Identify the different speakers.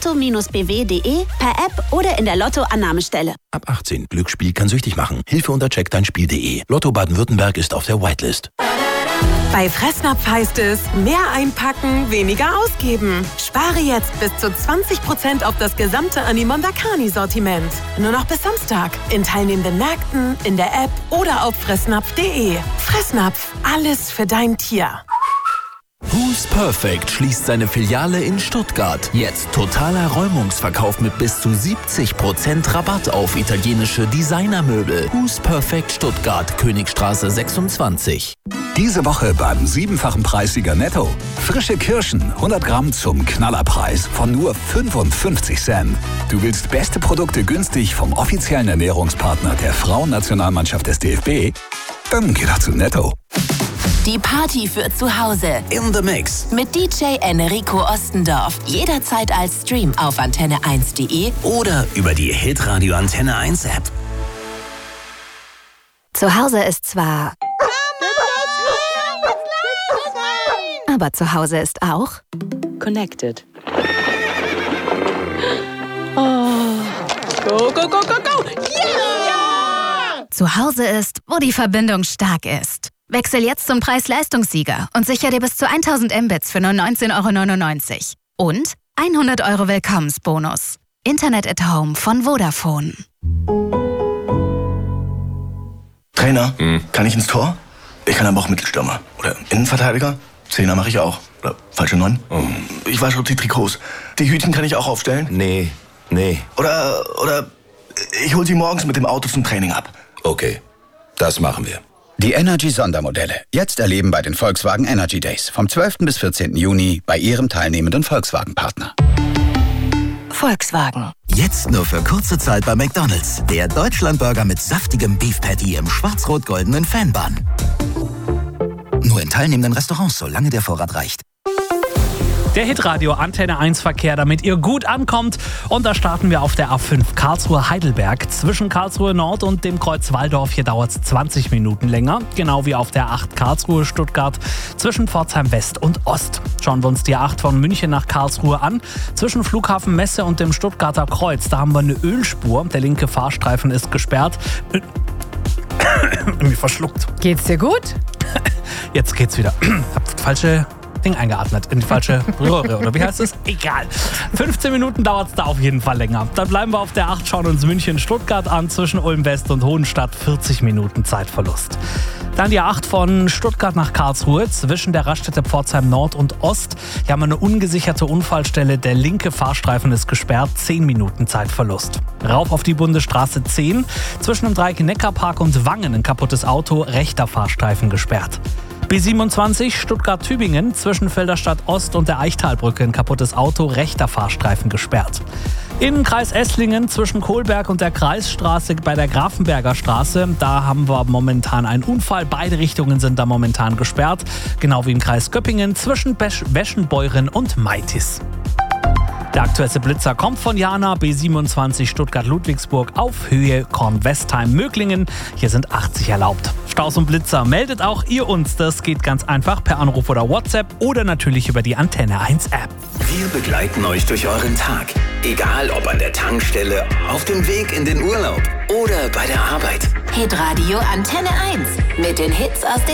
Speaker 1: lotto-bw.de, per App oder in der Lotto-Annahmestelle.
Speaker 2: Ab 18. Glücksspiel kann süchtig machen. Hilfe unter checkdeinspiel.de. Lotto Baden-Württemberg ist auf der Whitelist.
Speaker 3: Bei Fressnapf heißt es, mehr einpacken, weniger ausgeben. Spare jetzt bis zu 20% auf das gesamte Animonda Carni-Sortiment. Nur noch bis Samstag. In teilnehmenden Märkten, in der App oder auf fressnapf.de. Fressnapf, alles für dein Tier.
Speaker 4: Who's Perfect schließt seine Filiale in Stuttgart. Jetzt totaler Räumungsverkauf mit bis zu 70% Rabatt auf italienische Designermöbel. Who's Perfect Stuttgart, Königstraße 26.
Speaker 5: Diese Woche beim 7-fachen Preissieger Netto. Frische Kirschen, 100 Gramm zum Knallerpreis von nur 55 Cent. Du willst beste Produkte günstig vom offiziellen Ernährungspartner der Frauennationalmannschaft des DFB? Dann geh doch zu Netto.
Speaker 6: Die Party für zu Hause.
Speaker 4: In the Mix.
Speaker 6: Mit DJ Enrico Ostendorf. Jederzeit als Stream auf antenne1.de
Speaker 4: Oder über die Hitradio Antenne 1 App.
Speaker 1: Zu Hause ist zwar... Aber zu Hause ist auch...
Speaker 7: Connected. Oh. Go, go, go, go, go! Yeah!
Speaker 1: Zu Hause ist, wo die Verbindung stark ist. Wechsel jetzt zum Preis-Leistungssieger und sichere dir bis zu 1000 Mbits für nur 19,99 €. Und 100 € Willkommensbonus. Internet at Home von Vodafone.
Speaker 8: Trainer, kann ich ins Tor? Ich kann aber auch Mittelstürmer. Oder Innenverteidiger? Zehner mache ich auch. Oder falsche 9? Ich wasche die Trikots. Die Hütchen kann ich auch aufstellen?
Speaker 4: Nee.
Speaker 8: Oder ich hol sie morgens mit dem Auto zum Training ab.
Speaker 2: Okay, das machen wir.
Speaker 9: Die Energy-Sondermodelle. Jetzt erleben bei den Volkswagen Energy Days. Vom 12. bis 14. Juni bei Ihrem teilnehmenden Volkswagen-Partner.
Speaker 6: Volkswagen.
Speaker 4: Jetzt nur für kurze Zeit bei McDonald's. Der Deutschlandburger mit saftigem Beef Patty im schwarz-rot-goldenen Fanbun. Nur in teilnehmenden Restaurants, solange der Vorrat reicht.
Speaker 10: Der Hitradio Antenne 1 Verkehr, damit ihr gut ankommt. Und da starten wir auf der A5 Karlsruhe-Heidelberg. Zwischen Karlsruhe Nord und dem Kreuz Walldorf. Hier dauert es 20 Minuten länger. Genau wie auf der 8 Karlsruhe-Stuttgart zwischen Pforzheim West und Ost. Schauen wir uns die 8 von München nach Karlsruhe an. Zwischen Flughafen Messe und dem Stuttgarter Kreuz. Da haben wir eine Ölspur. Der linke Fahrstreifen ist gesperrt. Mir verschluckt.
Speaker 7: Geht's dir gut?
Speaker 10: Jetzt geht's wieder. Hab falsche Ding eingeatmet, in die falsche Röhre, oder wie heißt es? Egal. 15 Minuten dauert es da auf jeden Fall länger. Dann bleiben wir auf der 8, schauen uns München-Stuttgart an, zwischen Ulm West und Hohenstadt, 40 Minuten Zeitverlust. Dann die 8 von Stuttgart nach Karlsruhe, zwischen der Raststätte Pforzheim Nord und Ost. Hier haben wir eine ungesicherte Unfallstelle, der linke Fahrstreifen ist gesperrt, 10 Minuten Zeitverlust. Rauf auf die Bundesstraße 10, zwischen dem Dreieck Neckarpark und Wangen ein kaputtes Auto, rechter Fahrstreifen gesperrt. B27 Stuttgart-Tübingen, zwischen Felderstadt Ost und der Eichtalbrücke ein kaputtes Auto, rechter Fahrstreifen gesperrt. Im Kreis Esslingen zwischen Kohlberg und der Kreisstraße bei der Grafenberger Straße, da haben wir momentan einen Unfall. Beide Richtungen sind da momentan gesperrt, genau wie im Kreis Göppingen zwischen Weschenbeuren und Meitis. Der aktuelle Blitzer kommt von Jana, B27 Stuttgart-Ludwigsburg auf Höhe Kornwestheim-Möglingen. Hier sind 80 erlaubt. Staus und Blitzer meldet auch ihr uns. Das geht ganz einfach per Anruf oder WhatsApp oder natürlich über die Antenne 1 App.
Speaker 4: Wir begleiten euch durch euren Tag. Egal ob an der Tankstelle, auf dem Weg in den Urlaub oder bei der Arbeit.
Speaker 6: Hitradio Antenne 1 mit den Hits aus den